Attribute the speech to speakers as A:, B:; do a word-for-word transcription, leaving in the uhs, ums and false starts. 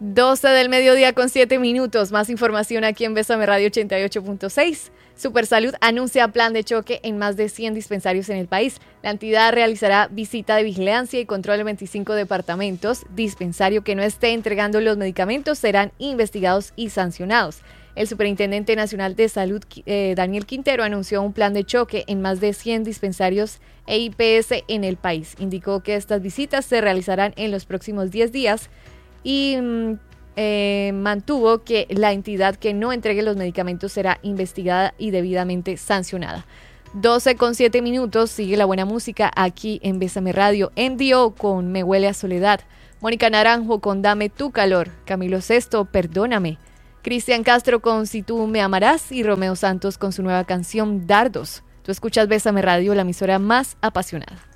A: doce del mediodía con siete minutos. Más información aquí en Bésame Radio ochenta y ocho punto seis. Supersalud anuncia plan de choque en más de cien dispensarios en el país. La entidad realizará visita de vigilancia y control en veinticinco departamentos. Dispensario que no esté entregando los medicamentos serán investigados y sancionados. El Superintendente Nacional de Salud, eh, Daniel Quintero, anunció un plan de choque en más de cien dispensarios e I P S en el país. Indicó que estas visitas se realizarán en los próximos diez días y eh, mantuvo que la entidad que no entregue los medicamentos será investigada y debidamente sancionada. doce con siete minutos, sigue la buena música aquí en Bésame Radio. M D O con Me Huele a Soledad, Mónica Naranjo con Dame Tu Calor, Camilo Sesto, Perdóname, Cristian Castro con Si Tú Me Amarás y Romeo Santos con su nueva canción Dardos. Tú escuchas Bésame Radio, la emisora más apasionada.